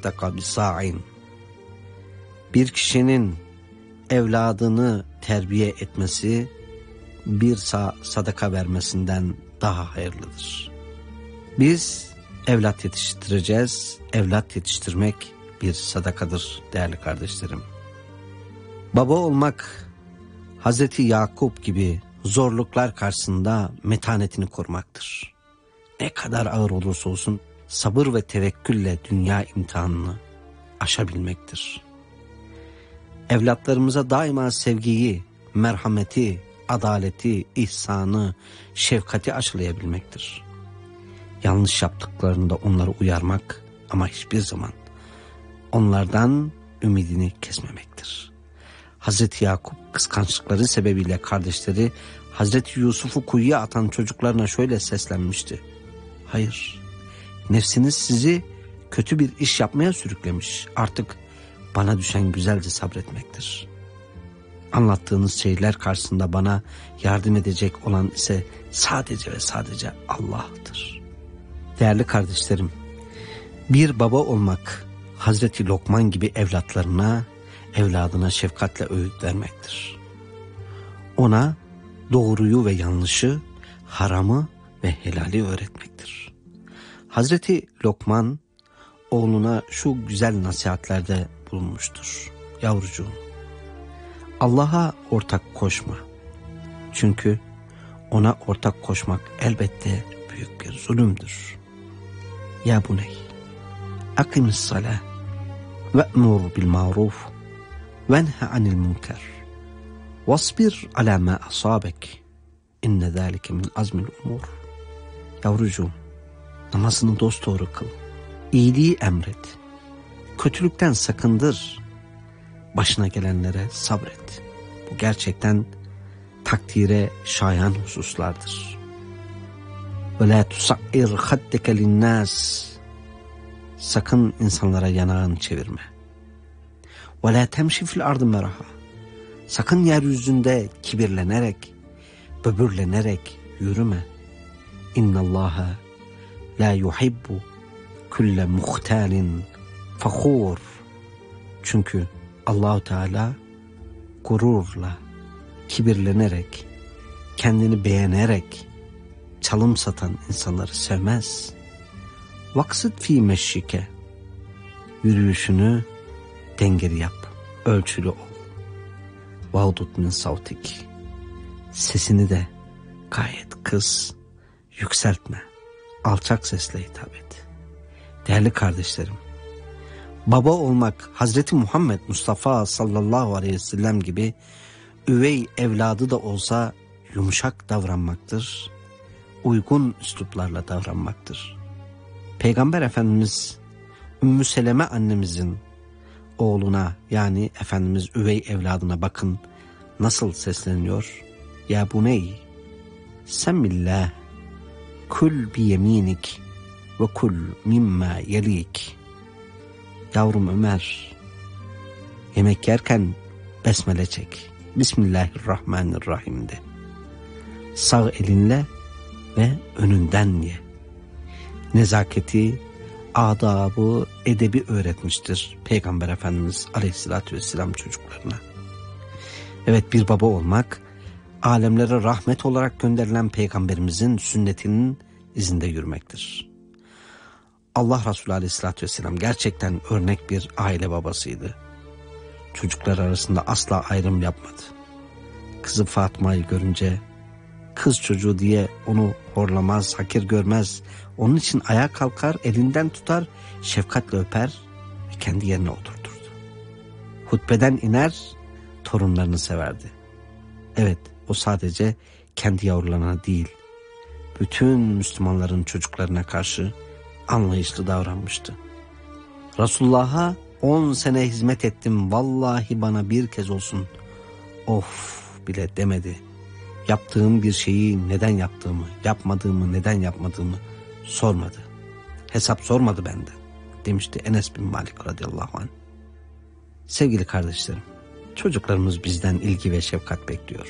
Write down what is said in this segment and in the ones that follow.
yatasaddaka bisa'in. Bir kişinin evladını terbiye etmesi bir sağ sadaka vermesinden daha hayırlıdır. Biz evlat yetiştireceğiz. Evlat yetiştirmek bir sadakadır değerli kardeşlerim. Baba olmak Hazreti Yakup gibi zorluklar karşısında metanetini korumaktır. Ne kadar ağır olursa olsun sabır ve tevekkülle dünya imtihanını aşabilmektir. Evlatlarımıza daima sevgiyi, merhameti, adaleti, ihsanı, şefkati aşılayabilmektir. Yanlış yaptıklarında onları uyarmak ama hiçbir zaman onlardan ümidini kesmemektir. Hazreti Yakup kıskançlıkları sebebiyle kardeşleri Hazreti Yusuf'u kuyuya atan çocuklarına şöyle seslenmişti. Hayır, nefsiniz sizi kötü bir iş yapmaya sürüklemiş. Artık bana düşen güzelce sabretmektir. Anlattığınız şeyler karşısında bana yardım edecek olan ise sadece ve sadece Allah'tır. Değerli kardeşlerim, bir baba olmak Hazreti Lokman gibi evladına şefkatle öğüt vermektir. Ona doğruyu ve yanlışı, haramı ve helali öğretmektir. Hazreti Lokman oğluna şu güzel nasihatlerde bulunmuştur. Yavrucuğum, Allah'a ortak koşma. Çünkü ona ortak koşmak elbette büyük bir zulümdür. Ya buney, akimis salah ve'mur bil maruf venhe anil münker vasbir ala ma asabek inne zâlike min azmil umur. Yavrucuğum, namazını dosdoğru kıl. İyiliği emret. Kötülükten sakındır. Başına gelenlere sabret. Bu gerçekten takdire şayan hususlardır. Ve la tusair haddeke linnâs. Sakın insanlara yanağını çevirme. Ve la temşi fil ardı meraha. Sakın yeryüzünde kibirlenerek, böbürlenerek yürüme. İnnallâhe la yuhibbu kulle muhtalin fakhur. Çünkü Allahu Teala gururla, kibirlenerek, kendini beğenerek çalım satan insanları sevmez. Vaksit fi meşşike. Yürüyüşünü dengeli yap, ölçülü ol. Vağdut min savtik. Sesini de gayet kıs, yükseltme. Alçak sesle hitap et. Değerli kardeşlerim, baba olmak Hazreti Muhammed Mustafa sallallahu aleyhi ve sellem gibi üvey evladı da olsa yumuşak davranmaktır. Uygun üsluplarla davranmaktır. Peygamber Efendimiz Ümmü Seleme annemizin oğluna, yani Efendimiz üvey evladına bakın nasıl sesleniyor. Ya buney, semmillah, kul bi yeminik ve kul mimma yelik. Yavrum Ömer, yemek yerken besmele çek. Bismillahirrahmanirrahim de. Sağ elinle ve önünden ye. Nezaketi, adabı, edebi öğretmiştir Peygamber Efendimiz Aleyhisselatü Vesselam çocuklarına. Evet, bir baba olmak, alemlere rahmet olarak gönderilen Peygamberimizin sünnetinin izinde yürümektir. Allah Resulü Aleyhisselatü Vesselam gerçekten örnek bir aile babasıydı. Çocuklar arasında asla ayrım yapmadı. Kızı Fatma'yı görünce kız çocuğu diye onu horlamaz, hakir görmez. Onun için ayağa kalkar, elinden tutar, şefkatle öper ve kendi yerine oturturdu. Hutbeden iner, torunlarını severdi. Evet, o sadece kendi yavrularına değil, bütün Müslümanların çocuklarına karşı anlayışlı davranmıştı. Resulullah'a 10 sene hizmet ettim, vallahi bana bir kez olsun of bile demedi. Yaptığım bir şeyi neden yaptığımı, yapmadığımı neden yapmadığımı sormadı. Hesap sormadı benden, demişti Enes bin Malik radıyallahu anh. Sevgili kardeşlerim, çocuklarımız bizden ilgi ve şefkat bekliyor.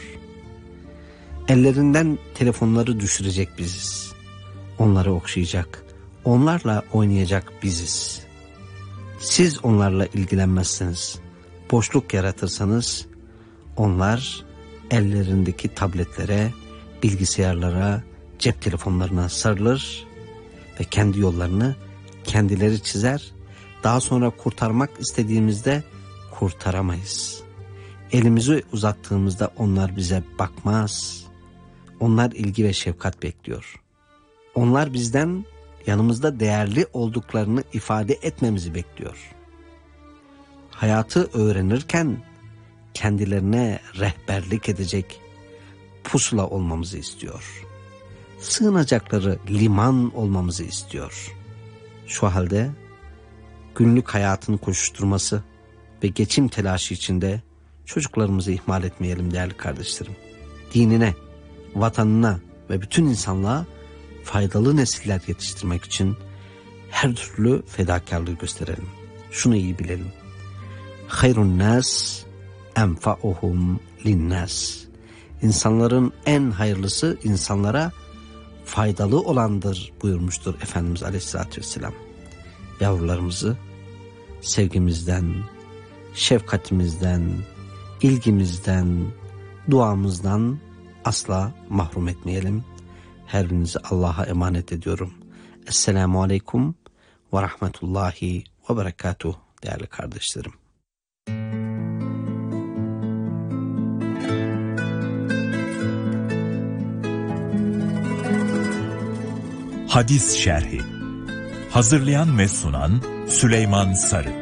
Ellerinden telefonları düşürecek biziz. Onları okşayacak, onlarla oynayacak biziz. Siz onlarla ilgilenmezseniz, boşluk yaratırsanız onlar ellerindeki tabletlere, bilgisayarlara, cep telefonlarına sarılır ve kendi yollarını kendileri çizer. Daha sonra kurtarmak istediğimizde kurtaramayız. Elimizi uzattığımızda onlar bize bakmaz. Onlar ilgi ve şefkat bekliyor. Onlar bizden yanımızda değerli olduklarını ifade etmemizi bekliyor. Hayatı öğrenirken kendilerine rehberlik edecek pusula olmamızı istiyor. Sığınacakları liman olmamızı istiyor. Şu halde günlük hayatın koşuşturması ve geçim telaşı içinde çocuklarımızı ihmal etmeyelim değerli kardeşlerim. Dinine, vatanına ve bütün insanlığa faydalı nesiller yetiştirmek için her türlü fedakarlığı gösterelim. Şunu iyi bilelim. Hayrun nas enfa'uhum linnas. İnsanların en hayırlısı insanlara faydalı olandır buyurmuştur Efendimiz Aleyhisselatü Vesselam. Yavrularımızı sevgimizden, şefkatimizden, ilgimizden, duamızdan asla mahrum etmeyelim. Her birinizi Allah'a emanet ediyorum. Esselamu Aleyküm ve Rahmetullahi ve Berekatuhu değerli kardeşlerim. Hadis Şerhi. Hazırlayan ve sunan Süleyman Sarı.